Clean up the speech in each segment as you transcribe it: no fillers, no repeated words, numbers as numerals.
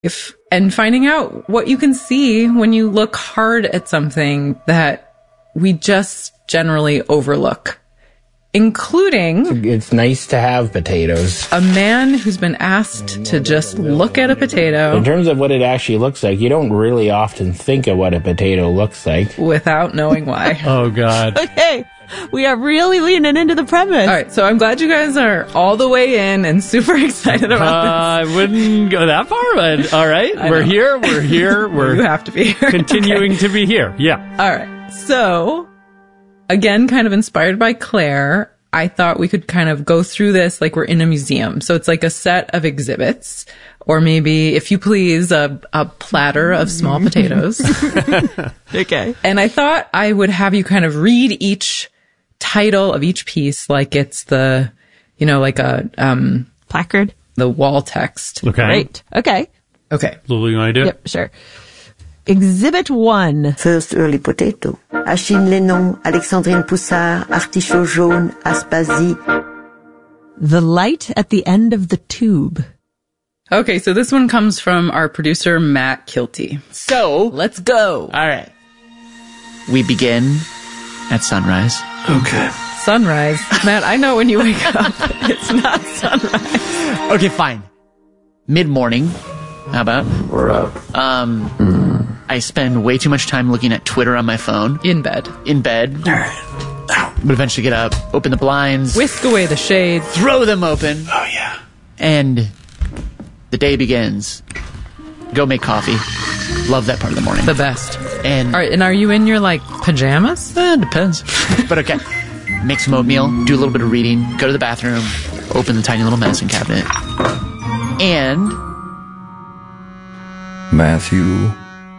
and finding out what you can see when you look hard at something that we just generally overlook, including... It's nice to have potatoes. A man who's been asked to just look at a potato. In terms of what it actually looks like, you don't really often think of what a potato looks like. Without knowing why. Oh, God. Okay. We are really leaning into the premise. All right, so I'm glad you guys are all the way in and super excited about this. I wouldn't go that far, but all right. We're here. You have to be here. Continuing to be here. Yeah. All right. So, again, kind of inspired by Claire, I thought we could kind of go through this like we're in a museum. So it's like a set of exhibits, or maybe, if you please, a platter of small potatoes. Okay. And I thought I would have you kind of read each title of each piece like it's the, like a... placard? The wall text. Okay. Great. Okay. Lulu, you want to do it? Yep, sure. Exhibit 1. First early potato. Achille Lénon, Alexandrine Poussard, Artichaut jaune, Aspasie. The light at the end of the tube. Okay, so this one comes from our producer, Matt Kilty. So, let's go. All right. We begin at sunrise. Okay. Sunrise. Matt, I know when you wake up. It's not sunrise. Okay, fine. Mid-morning. How about? We're up. I spend way too much time looking at Twitter on my phone. In bed. All right. But eventually get up, open the blinds. Whisk away the shades. Throw them open. Oh, yeah. And the day begins. Go make coffee. Love that part of the morning. The best. And all right, and are you in your, pajamas? Depends. But okay. Make some oatmeal, do a little bit of reading, go to the bathroom, open the tiny little medicine cabinet. And... Matthew,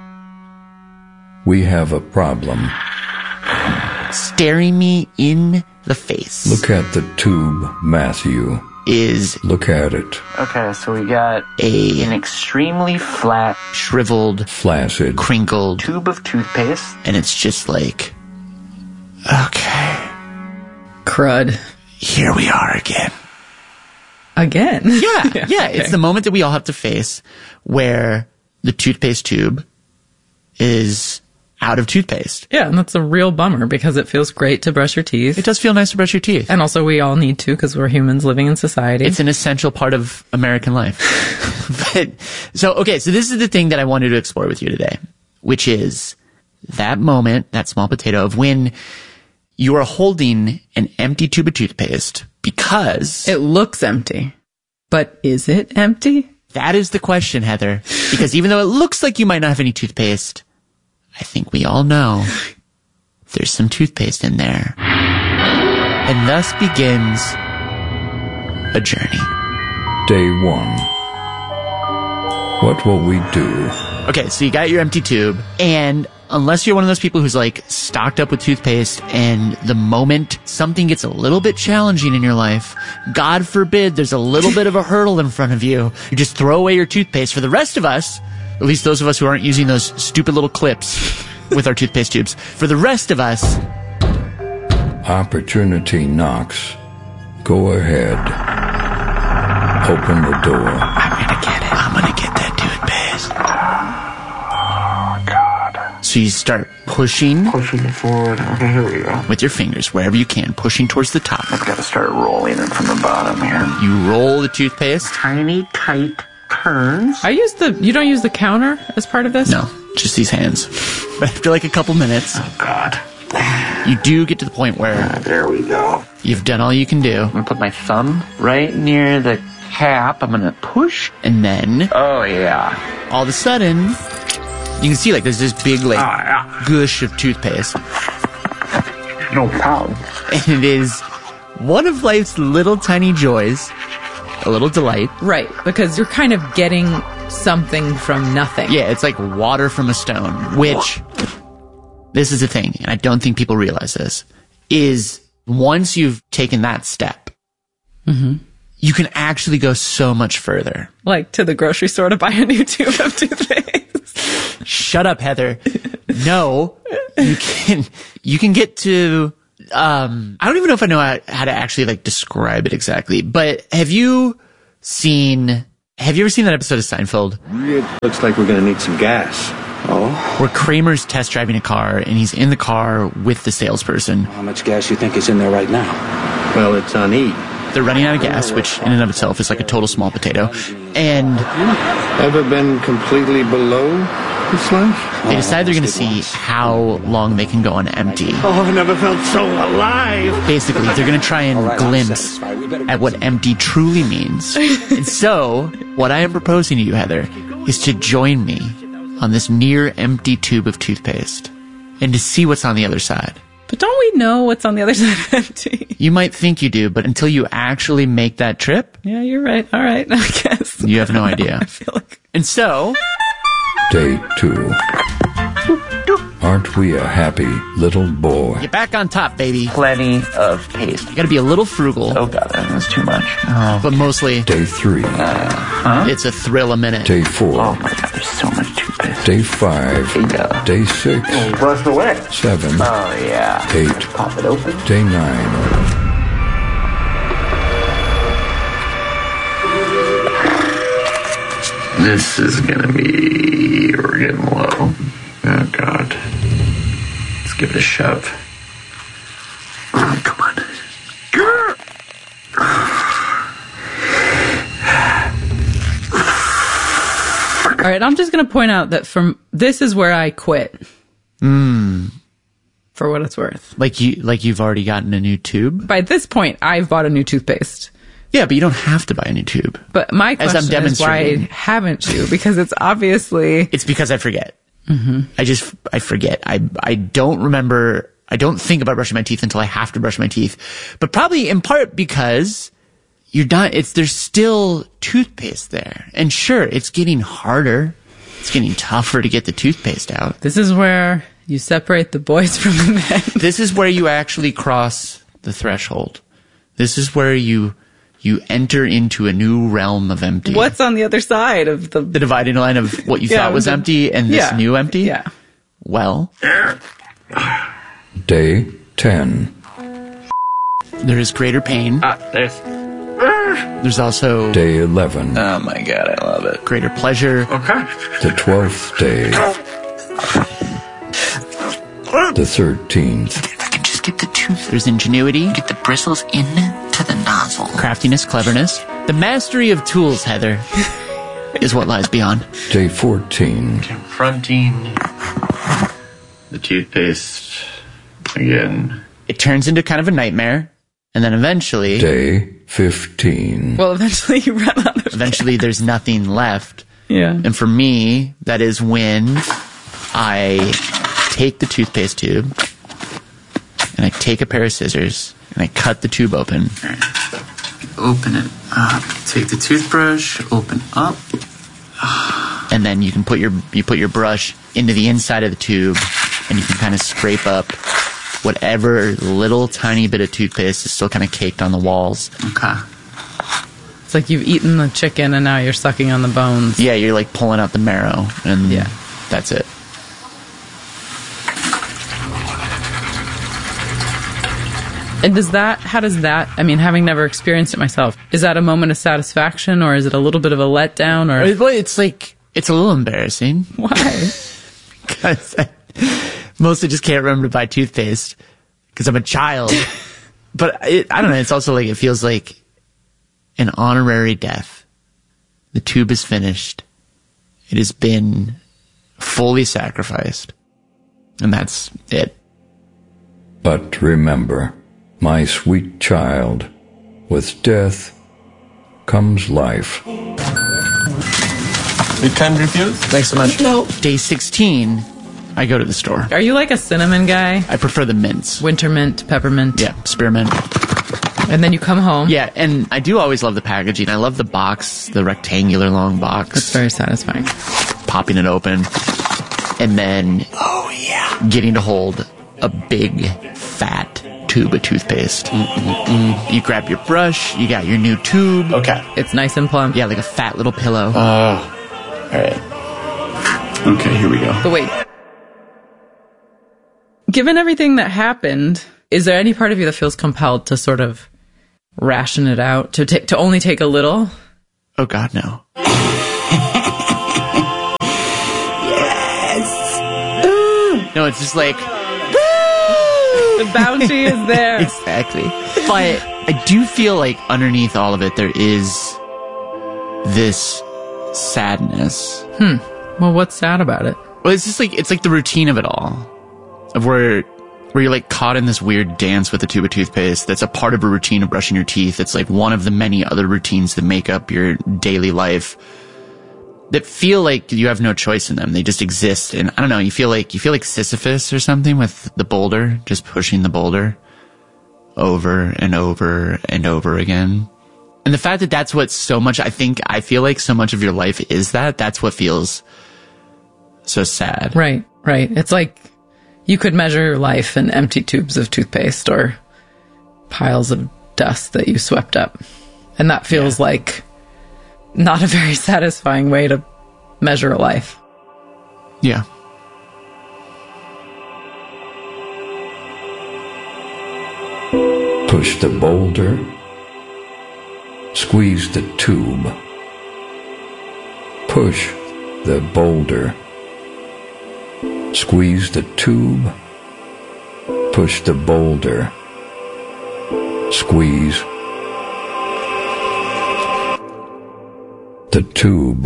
we have a problem. Staring me in the face. Look at the tube, Matthew. Look at it. Okay, so we got an extremely flat, shriveled, flaccid, crinkled tube of toothpaste, and it's just like, okay, crud. Here we are again. Again? Yeah. Okay. It's the moment that we all have to face where the toothpaste tube is out of toothpaste. Yeah, and that's a real bummer because it feels great to brush your teeth. It does feel nice to brush your teeth. And also we all need to because we're humans living in society. It's an essential part of American life. So this is the thing that I wanted to explore with you today, which is that moment, that small potato of when you are holding an empty tube of toothpaste because... It looks empty. But is it empty? That is the question, Heather. Because even though it looks like you might not have any toothpaste, I think we all know there's some toothpaste in there. And thus begins a journey. Day 1. What will we do? Okay, so you got your empty tube, and unless you're one of those people who's stocked up with toothpaste, and the moment something gets a little bit challenging in your life, God forbid there's a little bit of a hurdle in front of you, you just throw away your toothpaste. For the rest of us, at least those of us who aren't using those stupid little clips with our toothpaste tubes, for the rest of us... Opportunity knocks. Go ahead. Open the door. I'm gonna get it. I'm gonna get that toothpaste. Oh, God. So you start pushing it forward. Okay, here we go. With your fingers, wherever you can, pushing towards the top. I've got to start rolling it from the bottom here. You roll the toothpaste. Tiny, tight turns. You don't use the counter as part of this? No, just these hands. But after a couple minutes... Oh, God. You do get to the point where... there we go. You've done all you can do. I'm going to put my thumb right near the cap. I'm going to push. And then... Oh, yeah. All of a sudden, you can see there's this big gush of toothpaste. No problem. And it is one of life's little tiny joys. A little delight. Right, because you're kind of getting something from nothing. Yeah, it's like water from a stone, which... This is the thing, and I don't think people realize this, is once you've taken that step, you can actually go so much further. Like to the grocery store to buy a new tube of toothpaste. Shut up, Heather. No, you can get to, I don't even know if I know how to actually describe it exactly, but have you seen Have you ever seen that episode of Seinfeld? It looks like we're going to need some gas. Oh? Where Kramer's test driving a car, and he's in the car with the salesperson. How much gas you think is in there right now? Well, it's on E. They're running out of gas, which in and of itself is like a total small potato. And ever been completely below this life? They decide they're going to see how long they can go on empty. Oh, I've never felt so alive. Basically, they're going to try and glimpse at what empty truly means. And so, what I am proposing to you, Heather, is to join me on this near empty tube of toothpaste and to see what's on the other side. But don't we know what's on the other side of empty? You might think you do, but until you actually make that trip... Yeah, you're right. All right, I guess. You have no idea. I feel like... And so... Day 2. Aren't we a happy little boy? You're back on top, baby. Plenty of paste. You gotta be a little frugal. Oh, God, that's too much. Oh. But mostly... Day 3. It's a thrill a minute. Day 4. Oh, my God, there's so much toothpaste. Day 5. Yeah. Day 6. Oh, brushed away. 7. Oh, yeah. 8. Pop it open. Day 9. This is gonna be... We're getting low. Oh, God. Let's give it a shove. Oh, come on. All right, I'm just going to point out that this is where I quit. For what it's worth. Like you've already gotten a new tube? By this point, I've bought a new toothpaste. Yeah, but you don't have to buy a new tube. But my question is, why haven't you? Because it's obviously... It's because I forget. Mm-hmm. I forget. I don't remember... I don't think about brushing my teeth until I have to brush my teeth. But probably in part because you're not... There's still toothpaste there. And sure, it's getting harder. It's getting tougher to get the toothpaste out. This is where you separate the boys from the men. This is where you actually cross the threshold. This is where you enter into a new realm of empty. What's on the other side of the dividing line of what you thought was empty and this new empty? Yeah. Well. Day 10. There is greater pain. There's also... Day 11. Oh my God, I love it. Greater pleasure. Okay. The 12th day. The 13th. If I can just get the tooth. There's ingenuity. Get the bristles into the nozzle. Craftiness, cleverness. The mastery of tools, Heather, is what lies beyond. Day 14. Confronting the toothpaste again. It turns into kind of a nightmare. And then eventually... Day 15. Well, eventually you run out of Eventually there's nothing left. Yeah. And for me, that is when I take the toothpaste tube and I take a pair of scissors and I cut the tube open. Open it up. Take the toothbrush, open up. And then you can put your brush into the inside of the tube and you can kind of scrape up whatever little tiny bit of toothpaste is still kind of caked on the walls. Okay. It's like you've eaten the chicken and now you're sucking on the bones. Yeah, you're like pulling out the marrow and that's it. And how does that, I mean, having never experienced it myself, is that a moment of satisfaction or is it a little bit of a letdown? Or Well, it's a little embarrassing. Why? Because I mostly just can't remember to buy toothpaste because I'm a child. But I don't know, it's also like, it feels like an honorary death. The tube is finished. It has been fully sacrificed. And that's it. But remember, my sweet child, with death comes life. You can't refuse? Thanks so much. No. Day 16, I go to the store. Are you like a cinnamon guy? I prefer the mints. Winter mint, peppermint. Yeah, spearmint. And then you come home. Yeah, and I do always love the packaging. I love the box, the rectangular long box. That's very satisfying. Popping it open. And then getting to hold a big, fat tube of toothpaste. You grab your brush, you got your new tube. Okay. It's nice and plump. Yeah, like a fat little pillow. All right. Okay, here we go. But wait. Given everything that happened, is there any part of you that feels compelled to sort of ration it out, to only take a little? Oh, God, no. Yes. No, it's just like... The bounty is there. Exactly. But I do feel like underneath all of it, there is this sadness. Well, what's sad about it? Well, it's just like, it's like the routine of it all. Of where you're like caught in this weird dance with a tube of toothpaste that's a part of a routine of brushing your teeth. It's like one of the many other routines that make up your daily life that feel like you have no choice in them. They just exist. And I don't know, you feel like Sisyphus or something with the boulder, just pushing the boulder over and over and over again. And the fact that that's what so much, I feel like so much of your life is that's what feels so sad. Right. It's like you could measure your life in empty tubes of toothpaste or piles of dust that you swept up. And that feels like not a very satisfying way to measure a life. Yeah. Push the boulder. Squeeze the tube. Push the boulder. Squeeze the tube. Push the boulder. Squeeze the tube.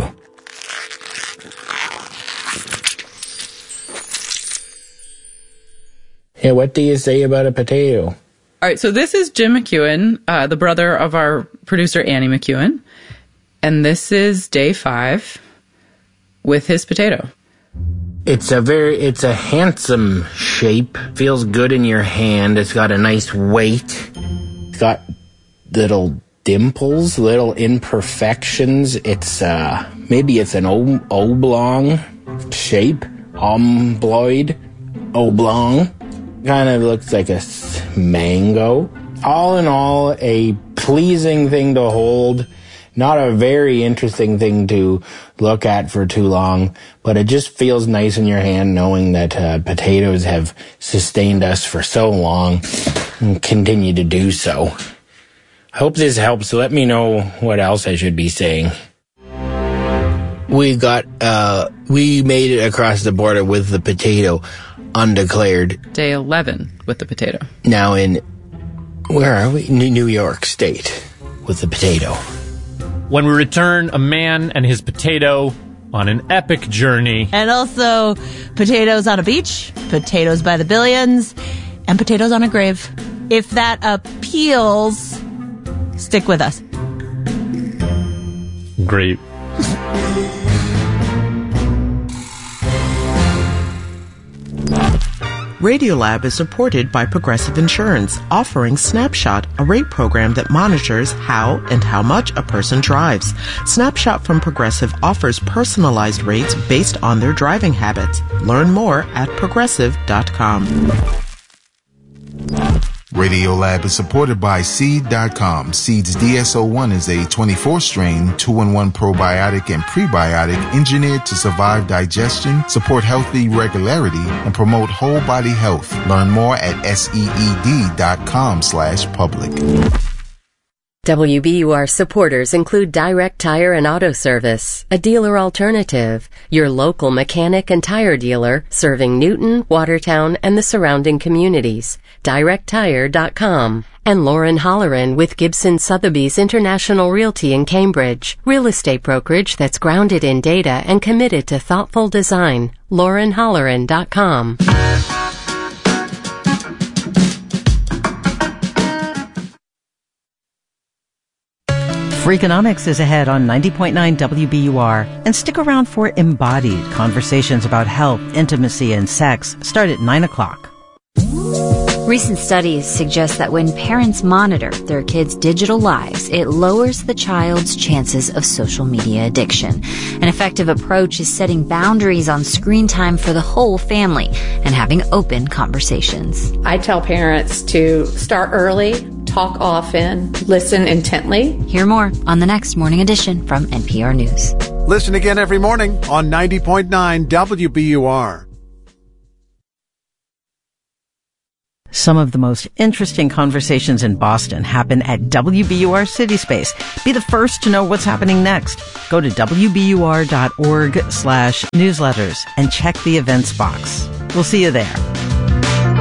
Yeah, what do you say about a potato? All right, so this is Jim McEwen, the brother of our producer, Annie McEwen. And this is day 5 with his potato. It's a handsome shape. Feels good in your hand. It's got a nice weight. It's got little dimples, little imperfections. It's, maybe it's an oblong shape. Oblong. Kind of looks like a mango. All in all, a pleasing thing to hold. Not a very interesting thing to look at for too long, but it just feels nice in your hand knowing that potatoes have sustained us for so long and continue to do so. I hope this helps. Let me know what else I should be saying. We made it across the border with the potato undeclared. Day 11 with the potato. Now where are we? New York State with the potato. When we return, a man and his potato on an epic journey. And also potatoes on a beach, potatoes by the billions, and potatoes on a grave. If that appeals, stick with us. Great. Radiolab is supported by Progressive Insurance, offering Snapshot, a rate program that monitors how and how much a person drives. Snapshot from Progressive offers personalized rates based on their driving habits. Learn more at progressive.com. Radiolab is supported by Seed.com. Seed's DSO1 is a 24-strain, 2-in-1 probiotic and prebiotic engineered to survive digestion, support healthy regularity, and promote whole body health. Learn more at SEED.com/public. WBUR supporters include Direct Tire and Auto Service, a dealer alternative, your local mechanic and tire dealer serving Newton, Watertown, and the surrounding communities. DirectTire.com. And Lauren Holleran with Gibson Sotheby's International Realty in Cambridge, real estate brokerage that's grounded in data and committed to thoughtful design. LaurenHolleran.com. Freakonomics is ahead on 90.9 WBUR. And stick around for Embodied, conversations about health, intimacy, and sex. Start at 9 o'clock. Recent studies suggest that when parents monitor their kids' digital lives, it lowers the child's chances of social media addiction. An effective approach is setting boundaries on screen time for the whole family and having open conversations. I tell parents to start early, talk often, listen intently. Hear more on the next Morning Edition from NPR News. Listen again every morning on 90.9 WBUR. Some of the most interesting conversations in Boston happen at WBUR CitySpace. Be the first to know what's happening next. Go to WBUR.org/newsletters and check the events box. We'll see you there.